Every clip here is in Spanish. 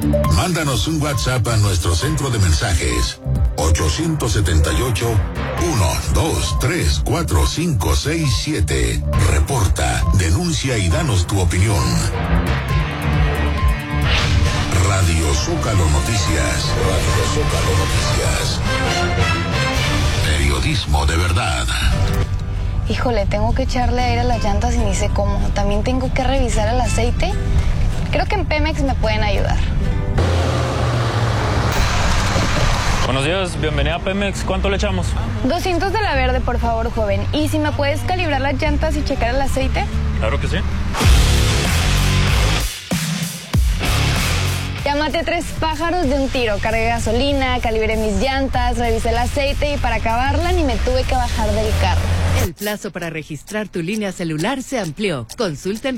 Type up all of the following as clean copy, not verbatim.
Mándanos un WhatsApp a nuestro centro de mensajes 878-123-4567. Reporta, denuncia y danos tu opinión. Radio Zócalo Noticias. Radio Zócalo Noticias. Periodismo de verdad. Híjole, tengo que echarle aire a las llantas y ni sé cómo. También tengo que revisar el aceite. Creo que en Pemex me pueden ayudar. Buenos días, bienvenida a Pemex. ¿Cuánto le echamos? 200 de la verde, por favor, joven. ¿Y si me puedes calibrar las llantas y checar el aceite? Claro que sí. Ya maté 3 pájaros de un tiro. Cargué gasolina, calibré mis llantas, revisé el aceite y para acabarla ni me tuve que bajar del carro. El plazo para registrar tu línea celular se amplió. Consulta en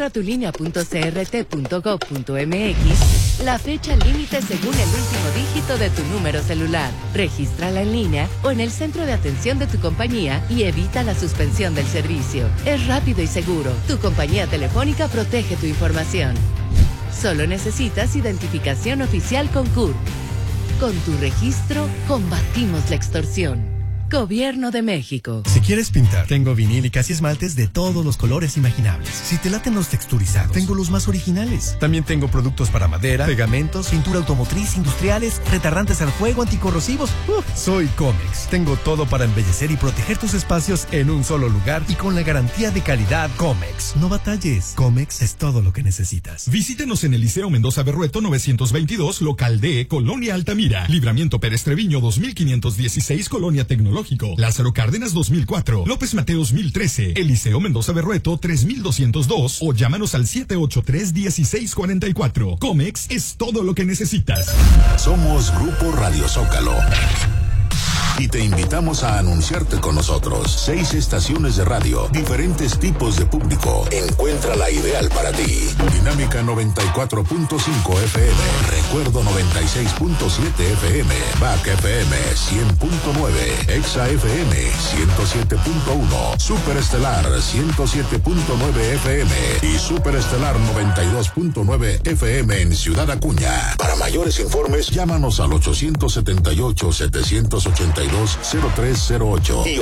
registratulinea.crt.gov.mx la fecha límite según el último dígito de tu número celular. Regístrala en línea o en el centro de atención de tu compañía y evita la suspensión del servicio. Es rápido y seguro. Tu compañía telefónica protege tu información. Solo necesitas identificación oficial con CURP. Con tu registro, combatimos la extorsión. Gobierno de México. Si quieres pintar, tengo vinil y casi esmaltes de todos los colores imaginables. Si te laten los texturizados, tengo los más originales. También tengo productos para madera, pegamentos, pintura automotriz, industriales, retardantes al fuego, anticorrosivos. Soy Comex. Tengo todo para embellecer y proteger tus espacios en un solo lugar y con la garantía de calidad Comex. No batalles. Comex es todo lo que necesitas. Visítenos en el Liceo Mendoza Berrueto 922, local D, Colonia Altamira. Libramiento Pérez Treviño 2516, Colonia Tecnológico. Lázaro Cárdenas 2004, López Mateos 1013, Eliseo Mendoza Berrueto 3202 o llámanos al 783-1644. Comex es todo lo que necesitas. Somos Grupo Radio Zócalo y te invitamos a anunciarte con nosotros. 6 estaciones de radio, diferentes tipos de público. Encuentra la ideal para ti. Dinámica 94.5 FM, Recuerdo 96.7 FM, BAC FM 100.9, Exa FM 107.1, Superestelar 107.9 FM y Superestelar 92.9 FM en Ciudad Acuña. Para mayores informes, llámanos al 878-782-0308 y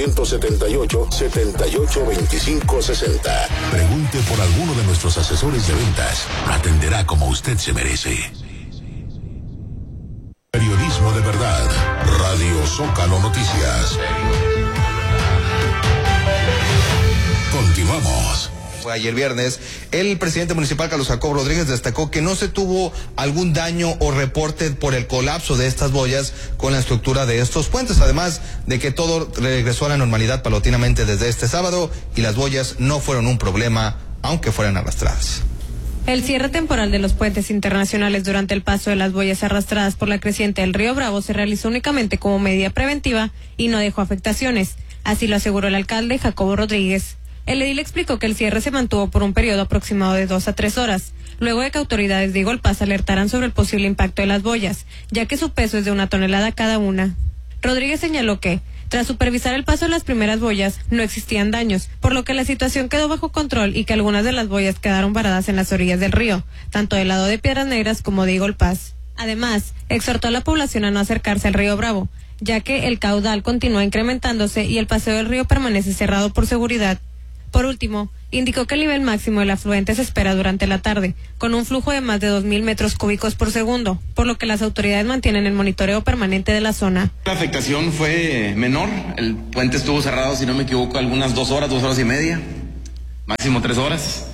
878-782560. Pregunte por alguno de nuestros asesores de ventas. Atenderá como usted se merece. Periodismo de verdad. Radio Zócalo Noticias. Continuamos. Ayer viernes, el presidente municipal Carlos Jacobo Rodríguez destacó que no se tuvo algún daño o reporte por el colapso de estas boyas con la estructura de estos puentes, además de que todo regresó a la normalidad paulatinamente desde este sábado y las boyas no fueron un problema, aunque fueran arrastradas. El cierre temporal de los puentes internacionales durante el paso de las boyas arrastradas por la creciente del río Bravo se realizó únicamente como medida preventiva y no dejó afectaciones, así lo aseguró el alcalde Jacobo Rodríguez. El edil explicó que el cierre se mantuvo por un periodo aproximado de 2 a 3 horas, luego de que autoridades de Igolpaz alertaran sobre el posible impacto de las boyas, ya que su peso es de 1 tonelada cada una. Rodríguez señaló que, tras supervisar el paso de las primeras boyas, no existían daños, por lo que la situación quedó bajo control y que algunas de las boyas quedaron varadas en las orillas del río, tanto del lado de Piedras Negras como de Igolpaz. Además, exhortó a la población a no acercarse al río Bravo, ya que el caudal continúa incrementándose y el paseo del río permanece cerrado por seguridad. Por último, indicó que el nivel máximo del afluente se espera durante la tarde, con un flujo de más de 2.000 metros cúbicos por segundo, por lo que las autoridades mantienen el monitoreo permanente de la zona. La afectación fue menor, el puente estuvo cerrado, si no me equivoco, algunas 2 horas, 2 horas y media, máximo 3 horas.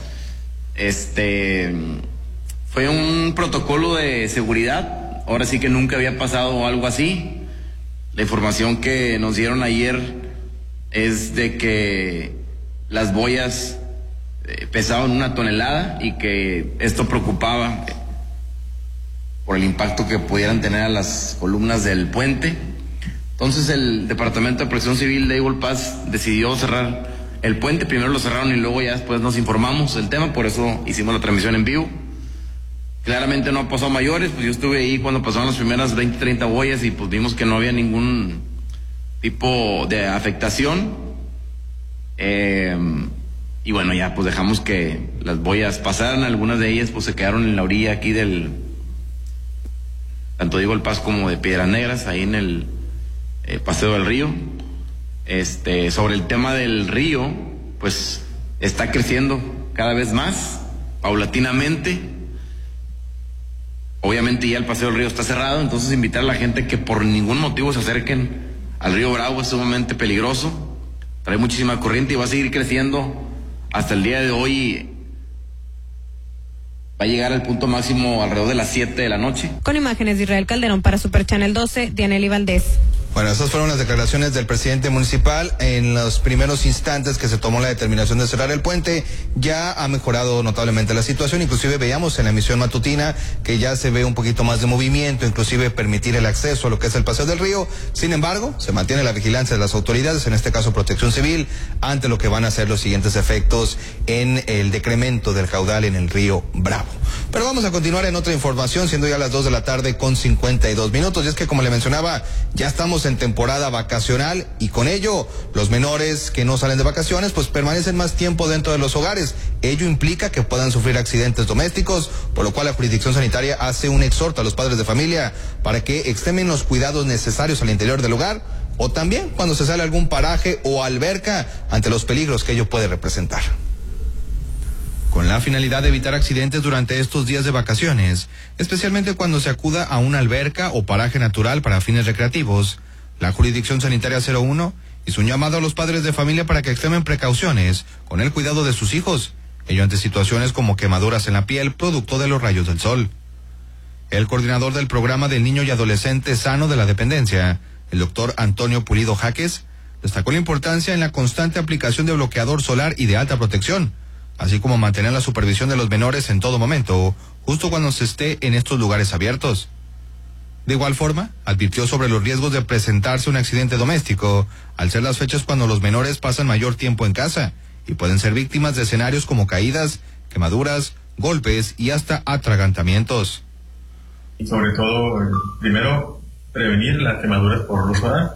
Fue un protocolo de seguridad, ahora sí que nunca había pasado algo así. La información que nos dieron ayer es de que las boyas pesaban 1 tonelada y que esto preocupaba por el impacto que pudieran tener a las columnas del puente. Entonces el Departamento de Protección Civil de Igolpaz decidió cerrar el puente. Primero lo cerraron y luego ya después nos informamos del tema, por eso hicimos la transmisión en vivo. Claramente no pasó a mayores, pues yo estuve ahí cuando pasaron las primeras 20, 30 boyas y pues vimos que no había ningún tipo de afectación. Y bueno, ya pues dejamos que las boyas pasaran, algunas de ellas pues se quedaron en la orilla aquí del tanto Diego El Paz como de Piedras Negras, ahí en el Paseo del Río. Sobre el tema del río, pues está creciendo cada vez más, paulatinamente. Obviamente ya el Paseo del Río está cerrado, entonces invitar a la gente que por ningún motivo se acerquen al río Bravo, es sumamente peligroso, trae muchísima corriente y va a seguir creciendo hasta el día de hoy. Va a llegar al punto máximo alrededor de las 7 de la noche. Con imágenes de Israel Calderón para Super Channel 12, Dianely Valdés. Bueno, esas fueron las declaraciones del presidente municipal en los primeros instantes que se tomó la determinación de cerrar el puente. Ya ha mejorado notablemente la situación, inclusive veíamos en la emisión matutina que ya se ve un poquito más de movimiento, inclusive permitir el acceso a lo que es el Paseo del Río. Sin embargo, se mantiene la vigilancia de las autoridades, en este caso Protección Civil, ante lo que van a ser los siguientes efectos en el decremento del caudal en el río Bravo. Pero vamos a continuar en otra información, siendo ya las 2 de la tarde con 52 minutos. Y es que, como le mencionaba, ya estamos en temporada vacacional y con ello los menores que no salen de vacaciones pues permanecen más tiempo dentro de los hogares. Ello implica que puedan sufrir accidentes domésticos, por lo cual la jurisdicción sanitaria hace un exhorto a los padres de familia para que extremen los cuidados necesarios al interior del hogar o también cuando se sale a algún paraje o alberca ante los peligros que ello puede representar. Con la finalidad de evitar accidentes durante estos días de vacaciones, especialmente cuando se acuda a una alberca o paraje natural para fines recreativos, la Jurisdicción Sanitaria 01 hizo un llamado a los padres de familia para que extremen precauciones con el cuidado de sus hijos, ello ante situaciones como quemaduras en la piel producto de los rayos del sol. El coordinador del programa del niño y adolescente sano de la dependencia, el doctor Antonio Pulido Jaques, destacó la importancia en la constante aplicación de bloqueador solar y de alta protección, así como mantener la supervisión de los menores en todo momento, justo cuando se esté en estos lugares abiertos. De igual forma, advirtió sobre los riesgos de presentarse un accidente doméstico, al ser las fechas cuando los menores pasan mayor tiempo en casa y pueden ser víctimas de escenarios como caídas, quemaduras, golpes y hasta atragantamientos. Y sobre todo, primero, prevenir las quemaduras por luz solar,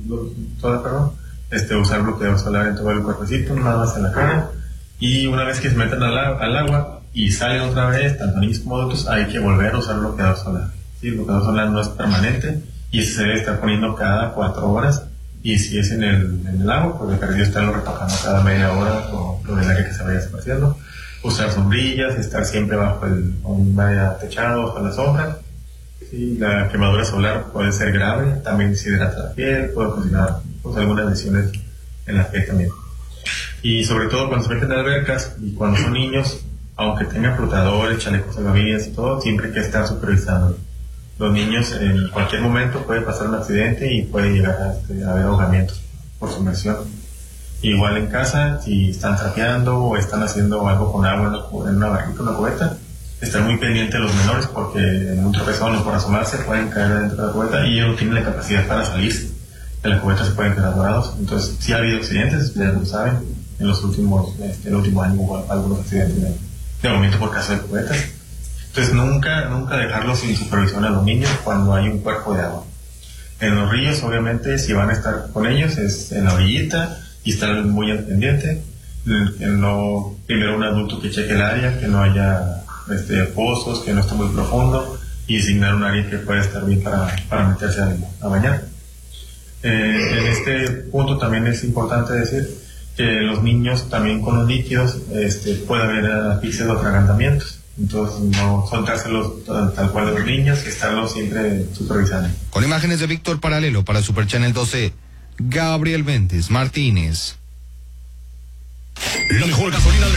usar bloqueador solar en todo el cuerpecito, nada más en la cara. Y una vez que se meten al agua y salen otra vez, tanto niños como adultos, hay que volver a usar bloqueador solar. ¿Sí? El bloqueador solar no es permanente y se debe estar poniendo cada 4 horas. Y si es en el agua, pues de perdido estarlo retocando cada media hora o lo del área que se vaya esparciendo. Usar sombrillas, estar siempre bajo un área techado, bajo la sombra. ¿Sí? La quemadura solar puede ser grave, también deshidrata la piel, puede ocasionar algunas lesiones en la piel también. Y sobre todo cuando se meten en albercas y cuando son niños, aunque tengan flotadores, chalecos salvavidas y todo, siempre hay que estar supervisando. Los niños en cualquier momento puede pasar un accidente y puede llegar a haber ahogamientos por sumersión. Igual en casa, si están trapeando o están haciendo algo con agua en una barrita, una cubeta, estar muy pendiente de los menores porque en un tropezón o por asomarse pueden caer dentro de la cubeta y ellos no tienen la capacidad para salirse de la cubeta, se pueden quedar dorados. Entonces, sí ha habido accidentes, ustedes lo saben. En los últimos, el último año hubo algunos accidentes de ahogamiento por caso de cubetas. Entonces nunca dejarlos sin supervisión a los niños cuando hay un cuerpo de agua. En los ríos, obviamente, si van a estar con ellos, es en la orillita y estar muy al pendiente. Primero un adulto que cheque el área, que no haya pozos, que no esté muy profundo, y designar un área que pueda estar bien para meterse a bañar. En este punto también es importante decir que los niños también con los líquidos puede haber asfixias o atragantamientos. Entonces no soltárselos tal cual a los niños, estarlos siempre supervisando. Con imágenes de Víctor Paralelo para Super Channel 12, Gabriel Méndez Martínez. La mejor gasolina